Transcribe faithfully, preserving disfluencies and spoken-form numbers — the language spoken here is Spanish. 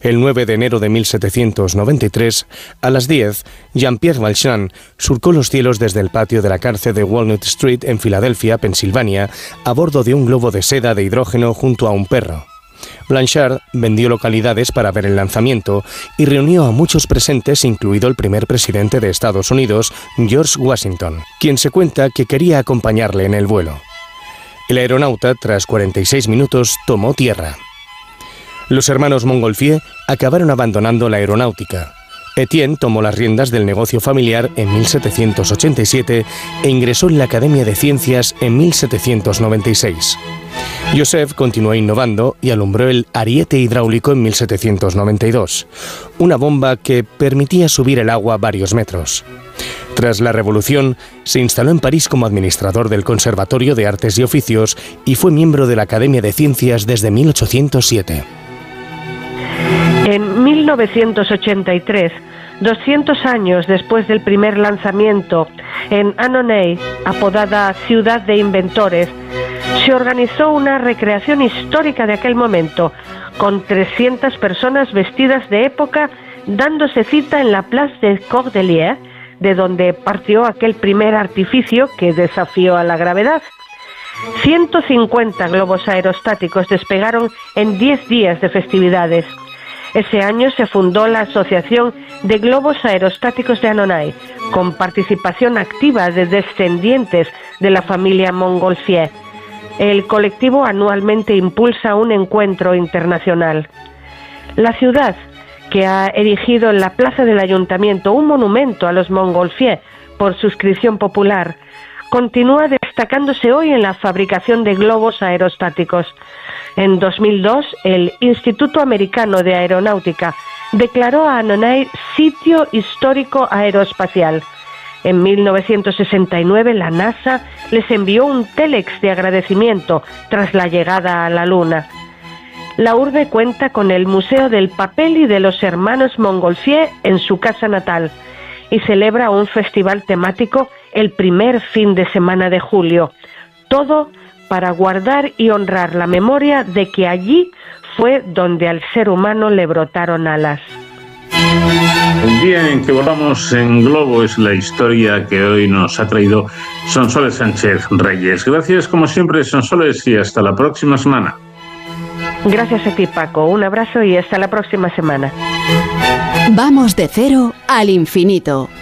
El nueve de enero de mil setecientos noventa y tres, a las diez, Jean-Pierre Valjean surcó los cielos desde el patio de la cárcel de Walnut Street en Filadelfia, Pensilvania, a bordo de un globo de seda de hidrógeno junto a un perro. Blanchard vendió localidades para ver el lanzamiento y reunió a muchos presentes, incluido el primer presidente de Estados Unidos, George Washington, quien se cuenta que quería acompañarle en el vuelo. El aeronauta, tras cuarenta y seis minutos, tomó tierra. Los hermanos Montgolfier acabaron abandonando la aeronáutica. Etienne tomó las riendas del negocio familiar en mil setecientos ochenta y siete e ingresó en la Academia de Ciencias en mil setecientos noventa y seis. Joseph continuó innovando y alumbró el ariete hidráulico en mil setecientos noventa y dos, una bomba que permitía subir el agua varios metros. Tras la Revolución, se instaló en París como administrador del Conservatorio de Artes y Oficios y fue miembro de la Academia de Ciencias desde mil ochocientos siete. En mil novecientos ochenta y tres, doscientos años después del primer lanzamiento en Annonay, apodada Ciudad de Inventores, se organizó una recreación histórica de aquel momento, con trescientas personas vestidas de época dándose cita en la Place des Cordeliers, de donde partió aquel primer artificio que desafió a la gravedad. ciento cincuenta globos aerostáticos despegaron en diez días de festividades. Ese año se fundó la Asociación de Globos Aerostáticos de Annonay, con participación activa de descendientes de la familia Montgolfier. El colectivo anualmente impulsa un encuentro internacional. La ciudad, que ha erigido en la plaza del ayuntamiento un monumento a los Montgolfier por suscripción popular, continúa destacándose hoy en la fabricación de globos aerostáticos. En dos mil dos, el Instituto Americano de Aeronáutica declaró a Annonay sitio histórico aeroespacial. En mil novecientos sesenta y nueve, la NASA les envió un télex de agradecimiento tras la llegada a la Luna. La urbe cuenta con el Museo del Papel y de los Hermanos Montgolfier en su casa natal y celebra un festival temático el primer fin de semana de julio. Todo para guardar y honrar la memoria de que allí fue donde al ser humano le brotaron alas. El día en que volamos en globo es la historia que hoy nos ha traído Sonsoles Sánchez Reyes. Gracias como siempre, Sonsoles, y hasta la próxima semana. Gracias a ti, Paco. Un abrazo y hasta la próxima semana. Vamos de cero al infinito.